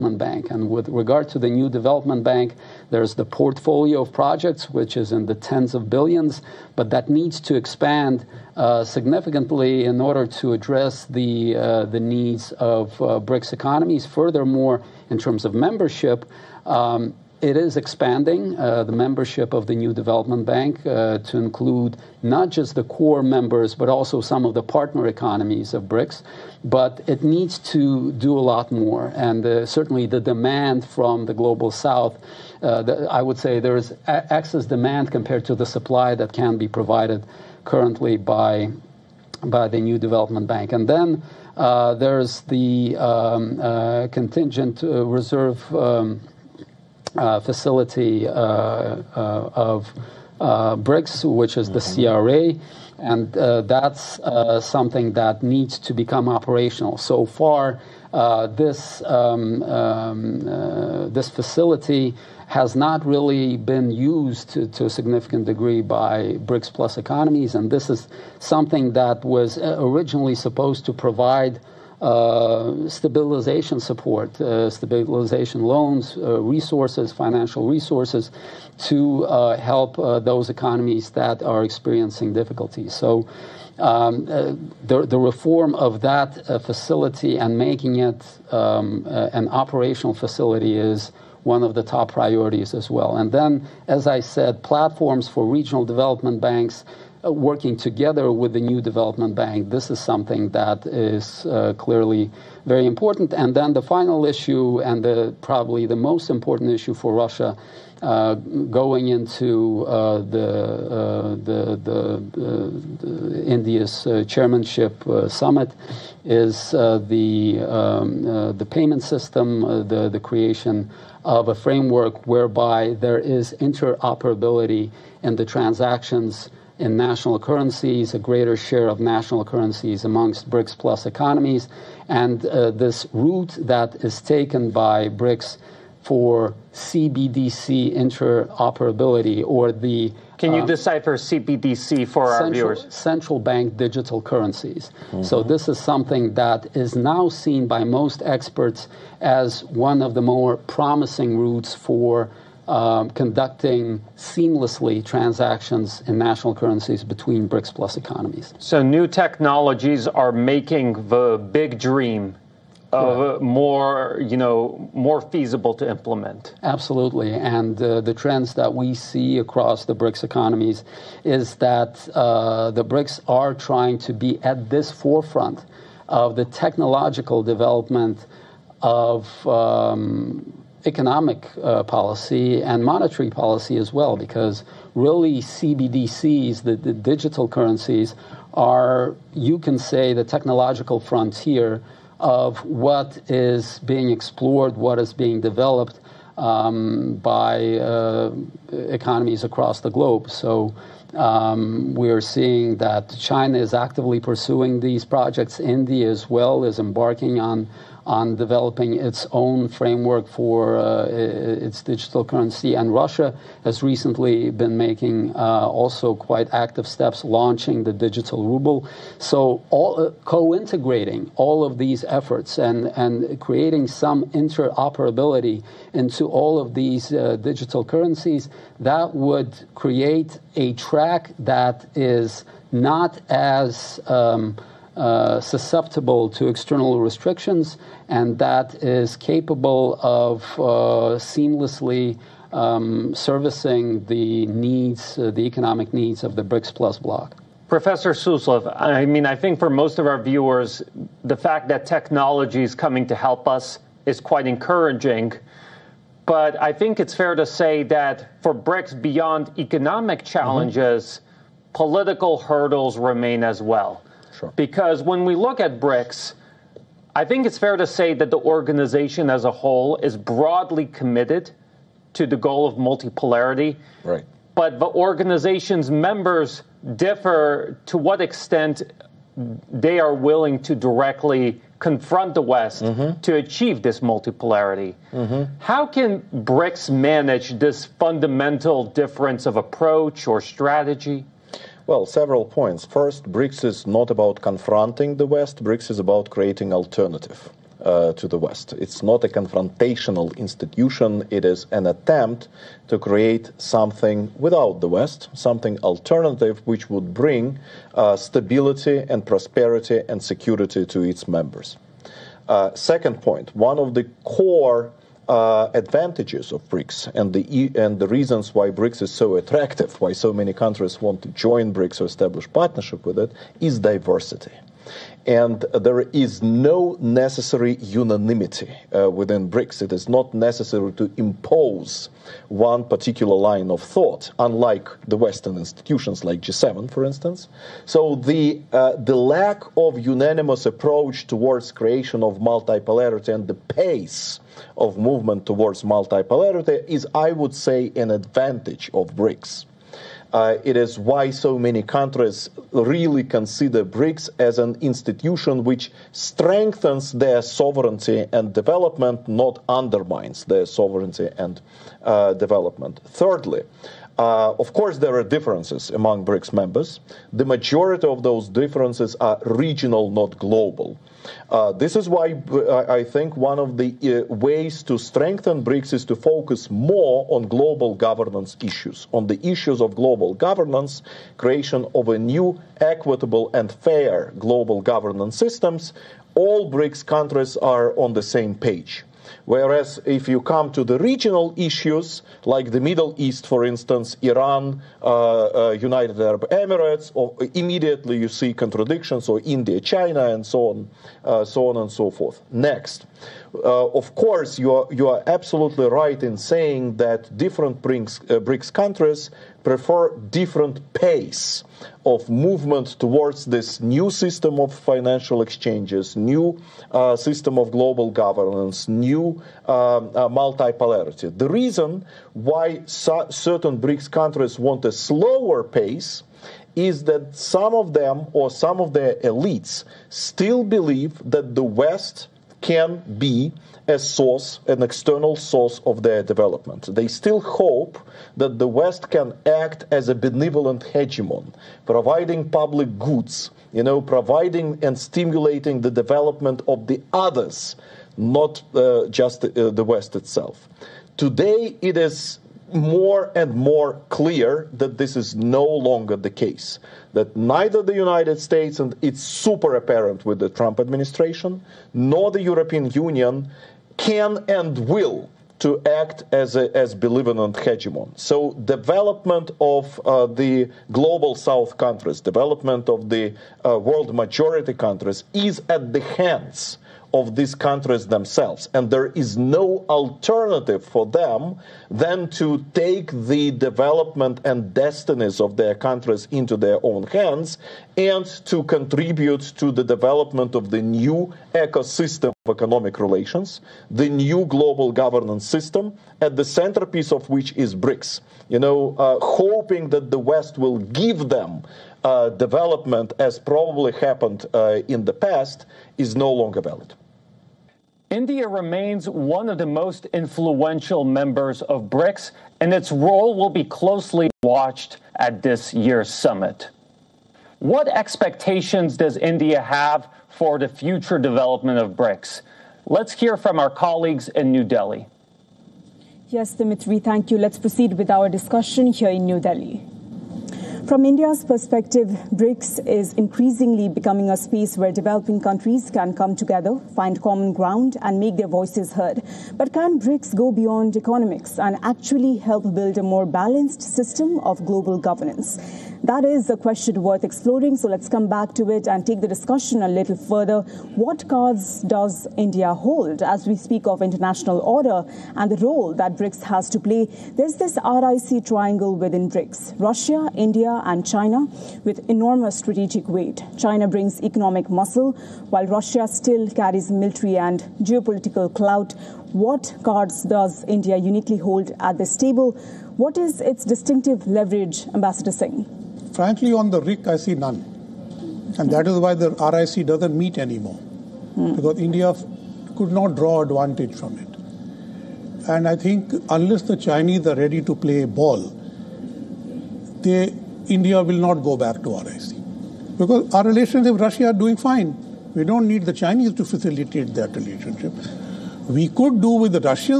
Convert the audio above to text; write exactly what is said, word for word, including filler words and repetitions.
Bank. And with regard to the new development bank, there's the portfolio of projects, which is in the tens of billions, but that needs to expand uh, significantly in order to address the uh, the needs of uh, BRICS economies. Furthermore, in terms of membership, um, it is expanding uh, the membership of the new development bank uh, to include not just the core members, but also some of the partner economies of BRICS. But it needs to do a lot more. And uh, certainly the demand from the global south, uh, the, I would say there is a- excess demand compared to the supply that can be provided currently by, by the new development bank. And then uh, there's the um, uh, contingent uh, reserve um, Uh, facility uh, uh, of uh, BRICS, which is the C R A, and uh, that's uh, something that needs to become operational. So far, uh, this um, um, uh, this facility has not really been used to, to a significant degree by BRICS Plus economies, and this is something that was originally supposed to provide Uh, stabilization support, uh, stabilization loans, uh, resources, financial resources to uh, help uh, those economies that are experiencing difficulties. So um, uh, the, the reform of that uh, facility and making it um, uh, an operational facility is one of the top priorities as well. And then, as I said, platforms for regional development banks Uh, working together with the new development bank. This is something that is uh, clearly very important. And then the final issue, and the, probably the most important issue for Russia uh, going into uh, the, uh, the, the, the, the India's uh, chairmanship uh, summit, is uh, the, um, uh, the payment system, uh, the, the creation of a framework whereby there is interoperability in the transactions in national currencies, a greater share of national currencies amongst BRICS Plus economies, and uh, this route that is taken by BRICS for C B D C interoperability, or the Can you uh, decipher C B D C for central, our viewers? Central bank digital currencies. Mm-hmm. So this is something that is now seen by most experts as one of the more promising routes for Um, conducting seamlessly transactions in national currencies between BRICS Plus economies. So new technologies are making the big dream of uh, more, you know, more feasible to implement. Absolutely. And uh, the trends that we see across the BRICS economies is that uh, the BRICS are trying to be at this forefront of the technological development of um, economic uh, policy and monetary policy as well, because really C B D Cs, the, the digital currencies, are, you can say, the technological frontier of what is being explored, what is being developed um, by uh, economies across the globe. So um, we are seeing that China is actively pursuing these projects. India as well is embarking on on developing its own framework for uh, its digital currency. And Russia has recently been making uh, also quite active steps, launching the digital ruble. So all, uh, co-integrating all of these efforts and, and creating some interoperability into all of these uh, digital currencies, that would create a track that is not as um, Uh, susceptible to external restrictions, and that is capable of uh, seamlessly um, servicing the needs, uh, the economic needs of the BRICS Plus bloc. Professor Suslov, I mean, I think for most of our viewers, the fact that technology is coming to help us is quite encouraging. But I think it's fair to say that for BRICS, beyond economic challenges, mm-hmm. political hurdles remain as well. Sure. Because when we look at BRICS, I think it's fair to say that the organization as a whole is broadly committed to the goal of multipolarity. Right. But the organization's members differ to what extent they are willing to directly confront the West mm-hmm. to achieve this multipolarity. Mm-hmm. How can BRICS manage this fundamental difference of approach or strategy? Well, several points. First, BRICS is not about confronting the West. BRICS is about creating alternative. uh, to the West. It's not a confrontational institution. It is an attempt to create something without the West, something alternative which would bring uh, stability and prosperity and security to its members. Uh, second point, one of the core uh, advantages of BRICS and the and the reasons why BRICS is so attractive, why so many countries want to join BRICS or establish partnership with it, is diversity. And there is no necessary unanimity uh, within BRICS. It is not necessary to impose one particular line of thought, unlike the Western institutions like G seven, for instance. So the uh, the lack of unanimous approach towards creation of multipolarity and the pace of movement towards multipolarity is, I would say, an advantage of BRICS. Uh, it is why so many countries really consider BRICS as an institution which strengthens their sovereignty and development, not undermines their sovereignty and uh, development. Thirdly, uh, of course, there are differences among BRICS members. The majority of those differences are regional, not global. Uh, this is why I think one of the uh, ways to strengthen BRICS is to focus more on global governance issues, on the issues of global governance, creation of a new, equitable and fair global governance systems. All BRICS countries are on the same page. Whereas if you come to the regional issues, like the Middle East, for instance, Iran, uh, uh, United Arab Emirates, or immediately you see contradictions, or India, China, and so on, uh, so on and so forth. Next, uh, of course, you are you are absolutely right in saying that different BRICS, uh, BRICS countries prefer different pace of movement towards this new system of financial exchanges, new uh, system of global governance, new uh, uh, multipolarity. The reason why so- certain BRICS countries want a slower pace is that some of them or some of their elites still believe that the West can be a source, an external source of their development. They still hope that the West can act as a benevolent hegemon, providing public goods, you know, providing and stimulating the development of the others, not uh, just uh, the West itself. Today, it is more and more clear that this is no longer the case, that neither the United States, and it's super apparent with the Trump administration, nor the European Union can and will to act as a as benevolent hegemon. So development of uh, the global South countries, development of the uh, world majority countries is at the hands of these countries themselves. And there is no alternative for them than to take the development and destinies of their countries into their own hands and to contribute to the development of the new ecosystem of economic relations, the new global governance system, at the centerpiece of which is BRICS. You know, uh, hoping that the West will give them uh, development as probably happened uh, in the past is no longer valid. India remains one of the most influential members of BRICS, and its role will be closely watched at this year's summit. What expectations does India have for the future development of BRICS? Let's hear from our colleagues in New Delhi. Yes, Dimitri, thank you. Let's proceed with our discussion here in New Delhi. From India's perspective, BRICS is increasingly becoming a space where developing countries can come together, find common ground, and make their voices heard. But can BRICS go beyond economics and actually help build a more balanced system of global governance? That is a question worth exploring, so let's come back to it and take the discussion a little further. What cards does India hold as we speak of international order and the role that BRICS has to play? There's this R I C triangle within BRICS: Russia, India, and China, with enormous strategic weight. China brings economic muscle, while Russia still carries military and geopolitical clout. What cards does India uniquely hold at this table? What is its distinctive leverage, Ambassador Singh? Frankly, on the R I C, I see none. And that is why the R I C doesn't meet anymore. Hmm. Because India could not draw advantage from it. And I think unless the Chinese are ready to play ball, they, India will not go back to R I C. Because our relations with Russia are doing fine. We don't need the Chinese to facilitate that relationship. We could do with the Russians